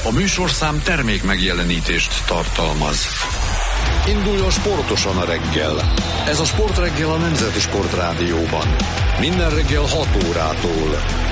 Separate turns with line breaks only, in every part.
A műsorszám termék megjelenítést tartalmaz. Induljon sportosan a reggel. Ez a Sportreggel a Nemzeti Sportrádióban. Minden reggel 6 órától.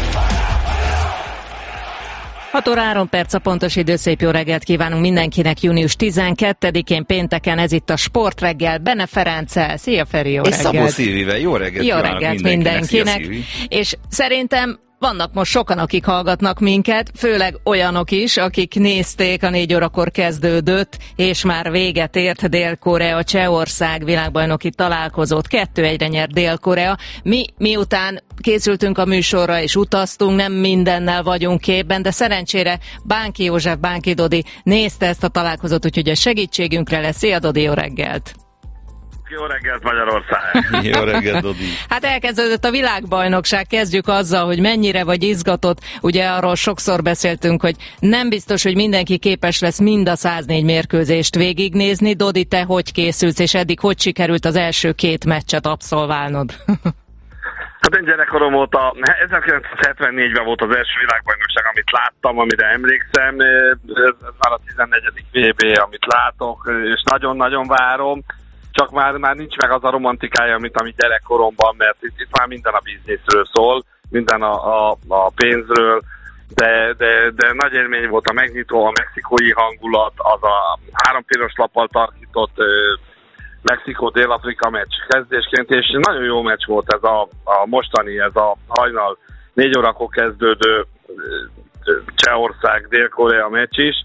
6 óra 3 perc a pontos idő, szép jó reggelt kívánunk mindenkinek június 12-én pénteken, ez itt a Sportreggel Bene Ferenccel. Szia Feri, jó reggelt!
És Szabó Szilvivel, jó reggelt
jó reggelt mindenkinek. És szerintem vannak most sokan, akik hallgatnak minket, főleg olyanok is, akik nézték, a 4 órakor kezdődött, és már véget ért Dél-Korea, Csehország világbajnoki találkozót. 2-1-re nyert Dél-Korea. Mi miután készültünk a műsorra és utaztunk, nem mindennel vagyunk képben, de szerencsére Bánki József, Bánki Dodi nézte ezt a találkozót, úgyhogy a segítségünkre lesz. Szia Dodi, jó reggelt!
Jó reggelt Magyarország!
Jó reggelt, Dodi!
Hát elkezdődött a világbajnokság, kezdjük azzal, hogy mennyire vagy izgatott. Ugye arról sokszor beszéltünk, hogy nem biztos, hogy mindenki képes lesz mind a 104 mérkőzést végignézni. Dodi, te hogy készülsz, és eddig hogy sikerült az első 2 meccset abszolválnod?
Hát én gyerekkorom óta, 1974-ben volt az első világbajnokság, amit láttam, amire emlékszem. Ez már a 14. VB, amit látok, és nagyon-nagyon várom. Csak már nincs meg az a romantikája, amit gyerekkoromban, mert itt már minden a bizniszről szól, minden a pénzről, de nagy élmény volt a megnyitó, a mexikói hangulat, az a 3 piros lappal tartított Mexikó-Dél-Afrika meccs kezdésként, és nagyon jó meccs volt ez a mostani, ez a hajnal 4 órakor kezdődő Csehország, Dél-Korea meccs is.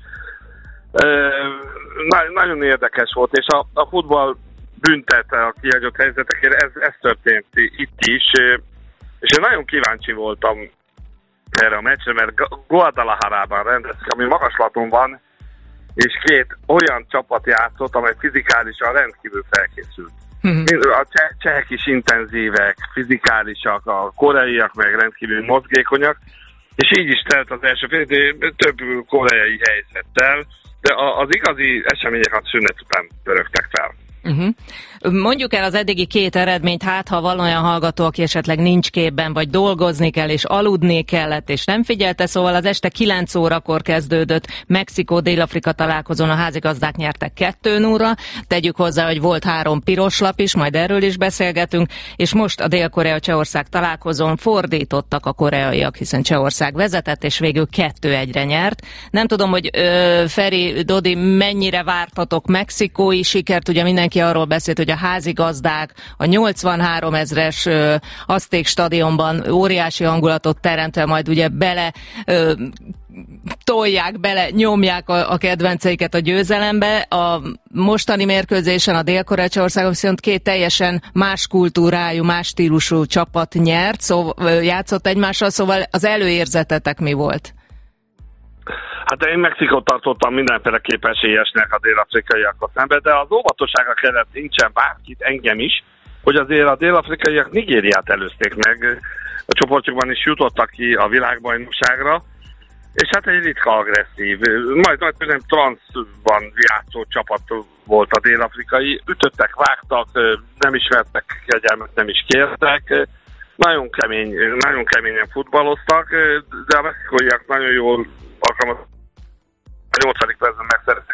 Nagyon érdekes volt, és a futball büntet a kihagyott helyzetekért, ez történt itt is, és én nagyon kíváncsi voltam erre a meccsre, mert Guadalajarában rendezték, ami magaslaton van, és 2 olyan csapat játszott, amely fizikálisan rendkívül felkészült. A csehek is intenzívek, fizikálisak, a koreaiak meg rendkívül mozgékonyak, és így is telt az első fél, több koreai helyzettel, de az igazi események a szünet után pörögtek fel.
Mondjuk el az eddigi 2 eredményt, hát ha van olyan hallgató, aki esetleg nincs képben, vagy dolgozni kell, és aludni kellett, és nem figyelte, szóval az este 9 órakor kezdődött Mexikó-Dél-Afrika találkozón, a házigazdák nyertek 2-0-ra, tegyük hozzá, hogy volt 3 piros lap is, majd erről is beszélgetünk, és most a Dél-Korea-Csehország találkozón fordítottak a koreaiak, hiszen Csehország vezetett, és végül 2-1-re nyert. Nem tudom, hogy Feri, Dodi, mennyire vártatok mexikói sikert, ugye mindenki arról beszélt, hogy a házigazdák a 83 000-es Azték stadionban óriási hangulatot teremtve majd ugye nyomják a kedvenceiket a győzelembe. A mostani mérkőzésen a Dél-Korea-Csehországon viszont 2 teljesen más kultúrájú, más stílusú csapat nyert, játszott egymással, szóval az előérzetetek mi volt?
Hát én Mexikót tartottam mindenféleképp esélyesnek a dél-afrikaiakkal szemben, de az óvatossága kellett nincsen bárkit, engem is, hogy azért a dél-afrikaiak Nigériát előzték meg, a csoportjukban is jutottak ki a világbajnokságra, és hát egy ritka agresszív, majd transzban játszó csapat volt a dél-afrikai, ütöttek, vágtak, nem ismertek kegyelmet, nem is kértek, nagyon keményen futballoztak, de a mexikóiak nagyon jól alkalmazott. A 80. percben megszereztek